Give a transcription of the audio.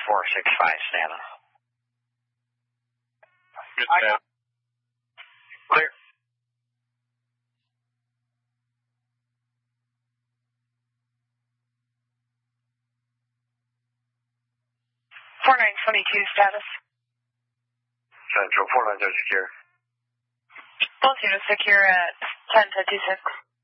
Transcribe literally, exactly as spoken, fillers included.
four six five, Santa. Good, Santa. Clear. four nine two two status. Central four nine zero secure. Both units secure at ten fifty-six.